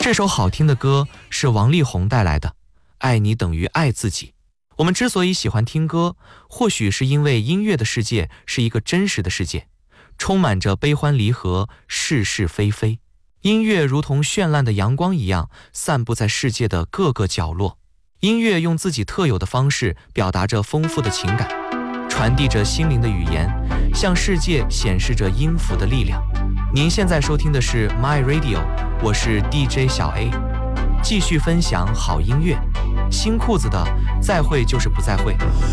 这首好听的歌是王力宏带来的《爱你等于爱自己》。我们之所以喜欢听歌，或许是因为音乐的世界是一个真实的世界，充满着悲欢离合、是是非非。音乐如同绚烂的阳光一样，散布在世界的各个角落。音乐用自己特有的方式表达着丰富的情感，传递着心灵的语言，向世界显示着音符的力量。您现在收听的是 My Radio， 我是 DJ 小 A， 继续分享好音乐。新裤子的再会就是不再会。